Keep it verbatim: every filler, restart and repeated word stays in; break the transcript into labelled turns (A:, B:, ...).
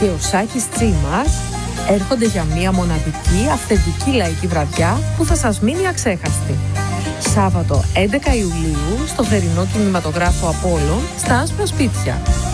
A: και ο Σάκης Τσίμας έρχονται για μία μοναδική, αυθεντική λαϊκή βραδιά που θα σας μείνει αξέχαστη. Σάββατο έντεκα Ιουλίου στο θερινό κινηματογράφο Απόλλων στα Άσπρα Σπίτια.